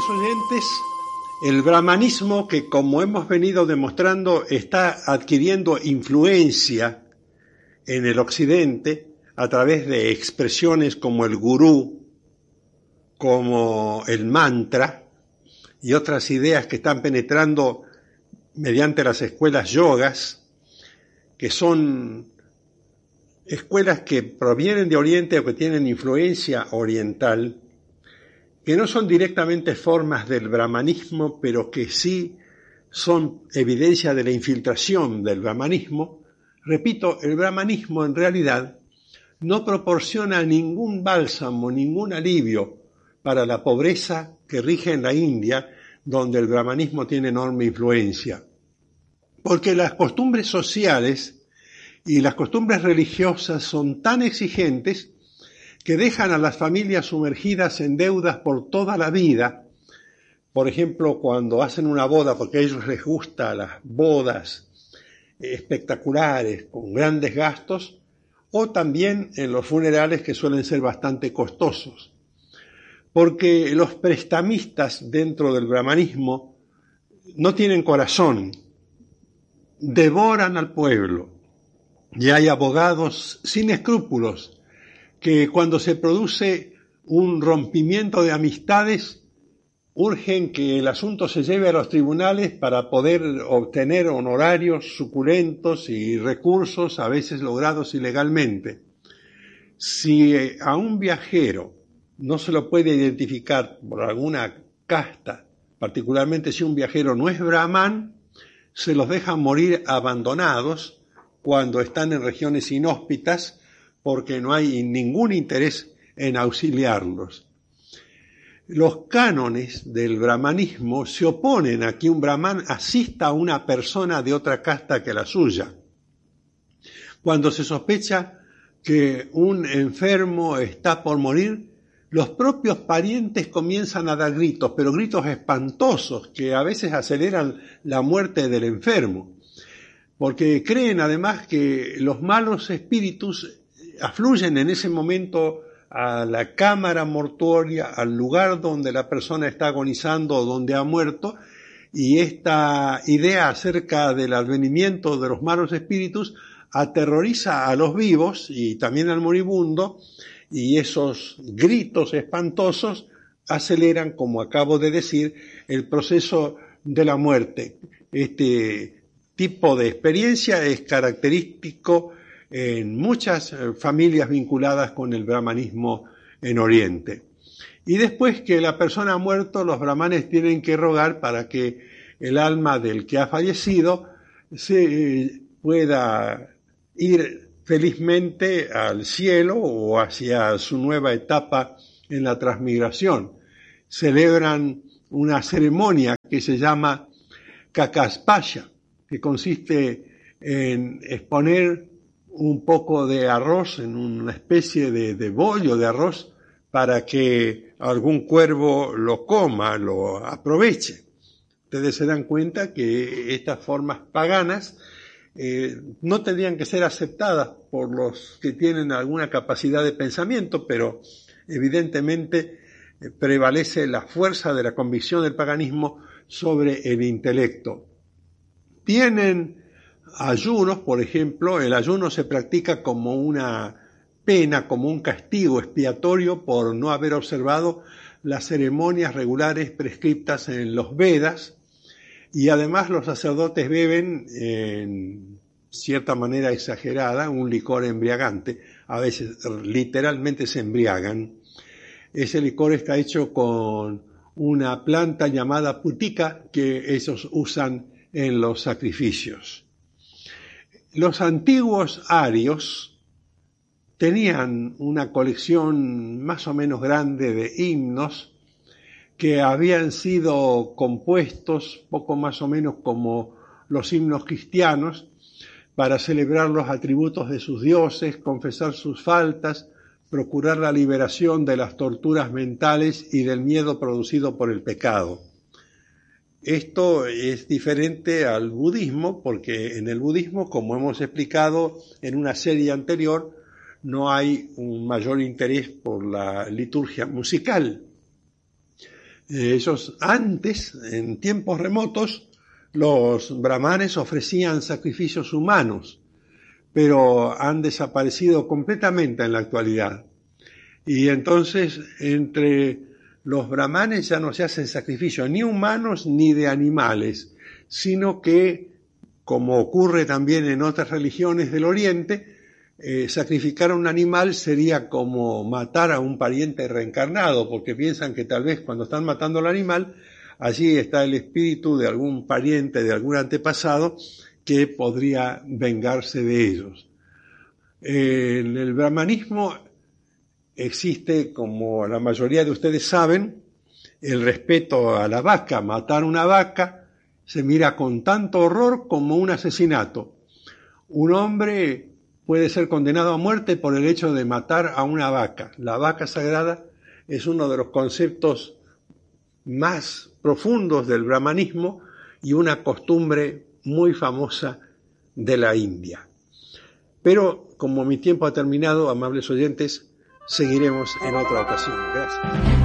Estimables oyentes, el brahmanismo, que como hemos venido demostrando está adquiriendo influencia en el occidente a través de expresiones como el gurú, como el mantra y otras ideas que están penetrando mediante las escuelas yogas, que son escuelas que provienen de Oriente o que tienen influencia oriental, que no son directamente formas del brahmanismo, pero que sí son evidencia de la infiltración del brahmanismo. Repito, el brahmanismo en realidad no proporciona ningún bálsamo, ningún alivio para la pobreza que rige en la India, donde el brahmanismo tiene enorme influencia. Porque las costumbres sociales y las costumbres religiosas son tan exigentes que dejan a las familias sumergidas en deudas por toda la vida. Por ejemplo, cuando hacen una boda, porque a ellos les gustan las bodas espectaculares, con grandes gastos, o también en los funerales, que suelen ser bastante costosos. Porque los prestamistas dentro del brahmanismo no tienen corazón, devoran al pueblo, y hay abogados sin escrúpulos que cuando se produce un rompimiento de amistades, urgen que el asunto se lleve a los tribunales para poder obtener honorarios suculentos y recursos, a veces logrados ilegalmente. Si a un viajero no se lo puede identificar por alguna casta, particularmente si un viajero no es brahman, se los deja morir abandonados cuando están en regiones inhóspitas, porque no hay ningún interés en auxiliarlos. Los cánones del brahmanismo se oponen a que un brahman asista a una persona de otra casta que la suya. Cuando se sospecha que un enfermo está por morir, los propios parientes comienzan a dar gritos, pero gritos espantosos que a veces aceleran la muerte del enfermo, porque creen además que los malos espíritus afluyen en ese momento a la cámara mortuoria, al lugar donde la persona está agonizando o donde ha muerto, y esta idea acerca del advenimiento de los malos espíritus aterroriza a los vivos y también al moribundo, y esos gritos espantosos aceleran, como acabo de decir, el proceso de la muerte. Este tipo de experiencia es característico en muchas familias vinculadas con el brahmanismo en Oriente. Y después que la persona ha muerto, los brahmanes tienen que rogar para que el alma del que ha fallecido se pueda ir felizmente al cielo o hacia su nueva etapa en la transmigración. Celebran una ceremonia que se llama Kakaspaya, que consiste en exponer un poco de arroz en una especie de bollo de arroz para que algún cuervo lo coma, lo aproveche. Ustedes se dan cuenta que estas formas paganas no tendrían que ser aceptadas por los que tienen alguna capacidad de pensamiento, pero evidentemente prevalece la fuerza de la convicción del paganismo sobre el intelecto. Tienen ayunos, por ejemplo. El ayuno se practica como una pena, como un castigo expiatorio por no haber observado las ceremonias regulares prescritas en los Vedas, y además los sacerdotes beben, en cierta manera exagerada, un licor embriagante. A veces literalmente se embriagan. Ese licor está hecho con una planta llamada putica que ellos usan en los sacrificios. Los antiguos arios tenían una colección más o menos grande de himnos que habían sido compuestos poco más o menos como los himnos cristianos para celebrar los atributos de sus dioses, confesar sus faltas, procurar la liberación de las torturas mentales y del miedo producido por el pecado. Esto es diferente al budismo, porque en el budismo, como hemos explicado en una serie anterior, no hay un mayor interés por la liturgia musical. Ellos antes, en tiempos remotos, los brahmanes ofrecían sacrificios humanos, pero han desaparecido completamente en la actualidad. Y entonces, entre los brahmanes ya no se hacen sacrificios ni humanos ni de animales, sino que, como ocurre también en otras religiones del Oriente, sacrificar a un animal sería como matar a un pariente reencarnado, porque piensan que tal vez cuando están matando al animal, allí está el espíritu de algún pariente, de algún antepasado, que podría vengarse de ellos. En el brahmanismo existe, como la mayoría de ustedes saben, el respeto a la vaca. Matar una vaca se mira con tanto horror como un asesinato. Un hombre puede ser condenado a muerte por el hecho de matar a una vaca. La vaca sagrada es uno de los conceptos más profundos del brahmanismo y una costumbre muy famosa de la India. Pero como mi tiempo ha terminado, amables oyentes, seguiremos en otra ocasión. Gracias.